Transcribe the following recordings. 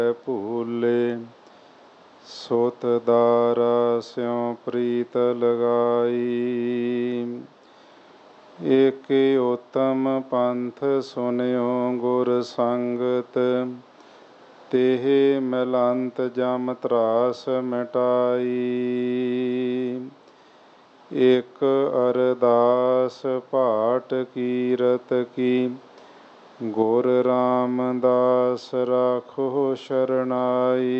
ਭੂਲੇ ਸੋਤ ਦਾਰਾ ਸਿਉ ਪ੍ਰੀਤ ਲਗਾਈ। ਏਕੇ ਉਤਮ ਪੰਥ ਸੁਨਿਓ ਗੁਰ ਸੰਗਤ, ਤੇਹ ਮਿਲੰਤ ਜਮ ਤਰਾਸ ਮਿਟਾਈ। ਇਕ ਅਰਦਾਸ ਭਾਟ ਕੀਰਤ ਕੀ, ਗੁਰ ਰਾਮਦਾਸ ਰਾਖੋ ਸ਼ਰਨਾਈ।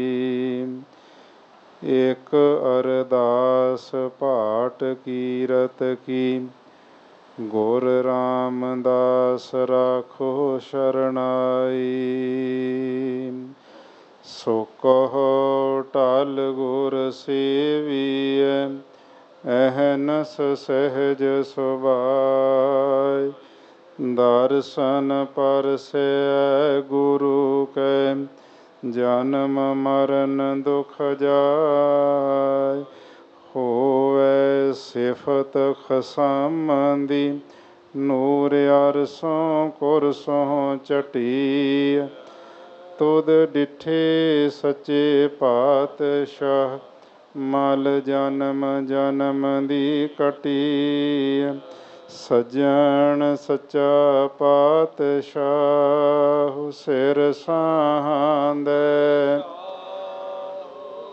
ਇਕ ਅਰਦਾਸ ਭਾਟ ਕੀਰਤ ਕੀ, ਗੁਰ ਰਾਮਦਾਸ ਰਾਖੋ ਸ਼ਰਨਾਈ। ਸੋ ਕਹੋ ਢਲ ਗੁਰ ਸੇਵੀਐ, ਅਹਨਸ ਸਹਿਜ ਸੁਭਾਇ। ਦਰਸ਼ਨ ਪਰਸੈ ਗੁਰੂ ਕੈ, ਜਨਮ ਮਰਨ ਦੁਖ ਜਾਇ। ਹੋਵੈ ਸਿਫਤ ਖਸਮ ਦੀ, ਨੂਰ ਅਰਸੋਂ ਕੁਰਸੋਂ ਝਟੀ। ਤੁਧ ਡਿਠੇ ਸੱਚੇ ਪਾਤਸ਼ਾਹ, ਮਲ ਜਨਮ ਜਨਮ ਦੀ ਕਟੀ। ਸੱਜਣ ਸੱਚਾ ਪਾਤਸ਼ਾਹ, ਸਿਰ ਸਾਂਦੈ